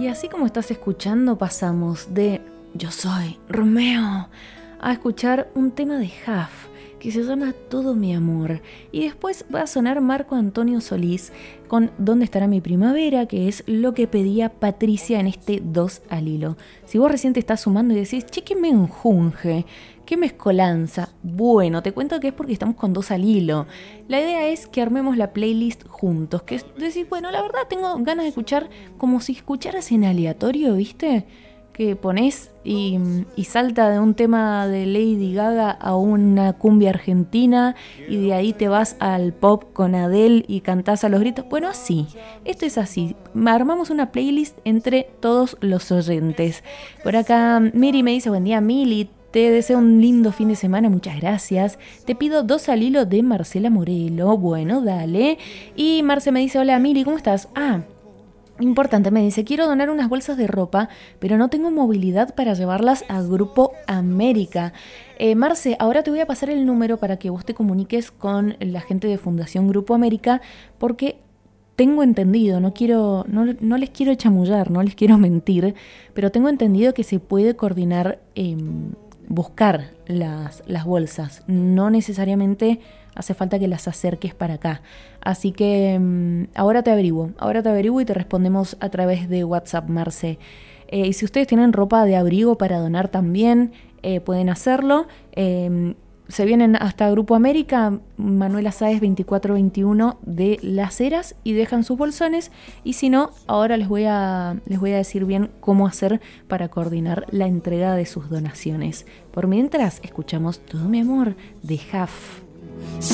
Y así como estás escuchando, pasamos de Yo soy Romeo a escuchar un tema de Huff que se llama Todo mi amor. Y después va a sonar Marco Antonio Solís con ¿Dónde estará mi primavera?, que es lo que pedía Patricia en este 2 al hilo. Si vos recién te estás sumando y decís, che, ¿qué me enjunge? ¿Qué mezcolanza? Bueno, te cuento que es porque estamos con 2 al hilo. La idea es que armemos la playlist juntos, que es decir, bueno, la verdad tengo ganas de escuchar como si escucharas en aleatorio, ¿viste? Que ponés y salta de un tema de Lady Gaga a una cumbia argentina y de ahí te vas al pop con Adele y cantás a los gritos. Bueno, así, esto es así. Armamos una playlist entre todos los oyentes. Por acá Miri me dice, buen día Mili, te deseo un lindo fin de semana, muchas gracias. Te pido 2 al hilo de Marcela Morelo. Bueno, dale. Y Marce me dice, hola Mili, ¿cómo estás? Importante, me dice, quiero donar unas bolsas de ropa, pero no tengo movilidad para llevarlas a Grupo América. Marce, ahora te voy a pasar el número para que vos te comuniques con la gente de Fundación Grupo América, porque tengo entendido, no les quiero chamullar, no les quiero mentir, pero tengo entendido que se puede coordinar, buscar las bolsas. No necesariamente hace falta que las acerques para acá. Así que ahora te averiguo y te respondemos a través de WhatsApp, Marce. Y si ustedes tienen ropa de abrigo para donar también, pueden hacerlo. Se vienen hasta Grupo América, Manuela Sáez 2421 de Las Heras, y dejan sus bolsones. Y si no, ahora les voy a decir bien cómo hacer para coordinar la entrega de sus donaciones. Por mientras, escuchamos Todo mi amor de Huff.